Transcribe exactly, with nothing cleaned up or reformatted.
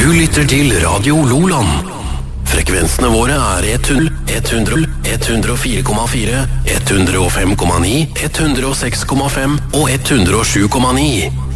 lytter til Radio Loland. Frekvensene våre er hundre, hundre, hundre og fire komma fire, hundre og fem komma ni, hundre og seks komma fem og hundre og sju komma ni.